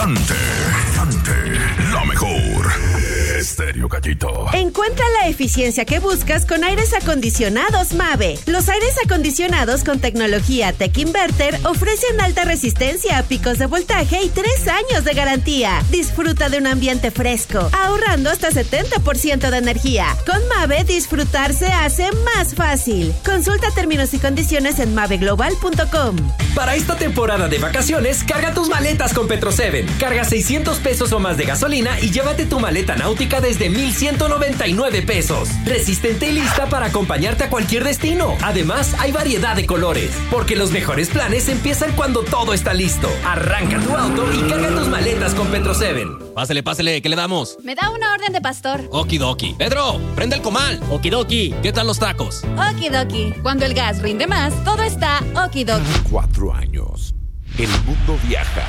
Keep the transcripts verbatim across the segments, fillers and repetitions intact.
Cante, cante, la mejor. Estéreo Gallito. Encuentra la eficiencia que buscas con aires acondicionados Mave. Los aires acondicionados con tecnología Tech Inverter ofrecen alta resistencia a picos de voltaje y tres años de garantía. Disfruta de un ambiente fresco, ahorrando hasta setenta por ciento de energía. Con Mave, disfrutar se hace más fácil. Consulta términos y condiciones en mave global punto com. Para esta temporada de vacaciones, carga tus maletas con Petro siete. Carga seiscientos pesos o más de gasolina y llévate tu maleta náutica desde mil ciento noventa y nueve pesos. Resistente y lista para acompañarte a cualquier destino. Además, hay variedad de colores, porque los mejores planes empiezan cuando todo está listo. Arranca tu auto y carga tus maletas con Petro siete. Pásale, pásale, ¿qué le damos? Me da una orden de pastor. Okidoki. Pedro, prende el comal. Okidoki. ¿Qué tal los tacos? Okidoki. Cuando el gas rinde más, todo está okidoki. Cuatro años. El mundo viaja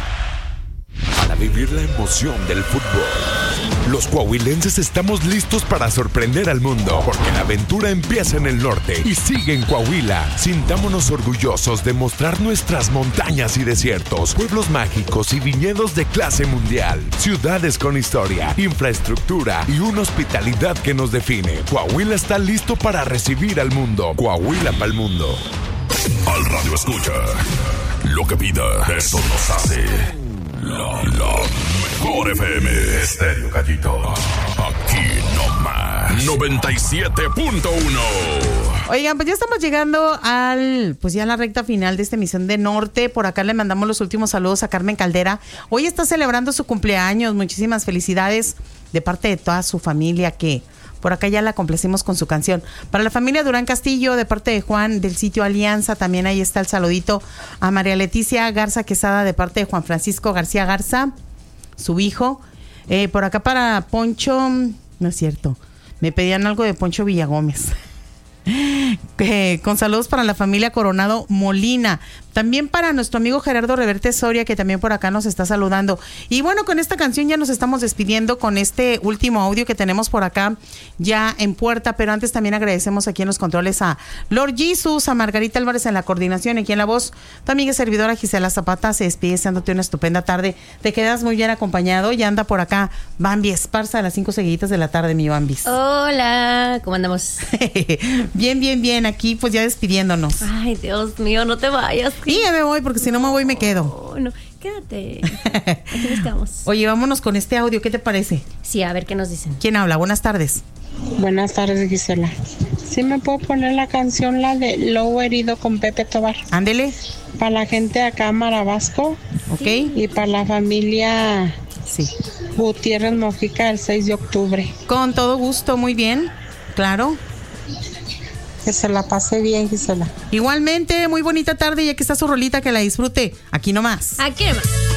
para vivir la emoción del fútbol. Los coahuilenses estamos listos para sorprender al mundo, porque la aventura empieza en el norte y sigue en Coahuila. Sintámonos orgullosos de mostrar nuestras montañas y desiertos, pueblos mágicos y viñedos de clase mundial, ciudades con historia, infraestructura y una hospitalidad que nos define. Coahuila está listo para recibir al mundo. Coahuila para el mundo. Al radio escucha. Lo que pida, eso nos hace. La, la mejor F M. Estéreo Gallito. Aquí nomás. noventa y siete punto uno. Oigan, pues ya estamos llegando al, pues ya a la recta final de esta emisión de Norte. Por acá le mandamos los últimos saludos a Carmen Caldera. Hoy está celebrando su cumpleaños. Muchísimas felicidades de parte de toda su familia, que por acá ya la complacimos con su canción. Para la familia Durán Castillo, de parte de Juan, del sitio Alianza, también ahí está el saludito a María Leticia Garza Quesada, de parte de Juan Francisco García Garza, su hijo. Eh, por acá para Poncho, no es cierto, me pedían algo de Poncho Villagómez. Eh, con saludos para la familia Coronado Molina, también para nuestro amigo Gerardo Reverte Soria, que también por acá nos está saludando. Y bueno, con esta canción ya nos estamos despidiendo, con este último audio que tenemos por acá ya en puerta, pero antes también agradecemos aquí en los controles a Lord Jesus, a Margarita Álvarez en la coordinación, y aquí en la voz tu amiga servidora Gisela Zapata se despide deseándote una estupenda tarde. Te quedas muy bien acompañado y anda por acá Bambi Esparza a las cinco seguiditas de la tarde, mi Bambis. Hola, ¿cómo andamos? Bien, bien, bien, aquí pues ya despidiéndonos. Ay, Dios mío, no te vayas. Sí, ya me voy, porque si no me voy me quedo. No, no, quédate. Aquí nos quedamos. Oye, vámonos con este audio, ¿qué te parece? Sí, a ver qué nos dicen. ¿Quién habla? Buenas tardes. Buenas tardes, Gisela. ¿Sí me puedo poner la canción, la de Lobo Herido con Pepe Tobar? Ándele. Para la gente acá, Marabasco. Ok. Y para la familia sí. Gutiérrez Mojica, el seis de octubre. Con todo gusto, muy bien. Claro. Que se la pase bien, Gisela. Igualmente, muy bonita tarde, y aquí está su rolita, que la disfrute. Aquí nomás. Aquí nomás.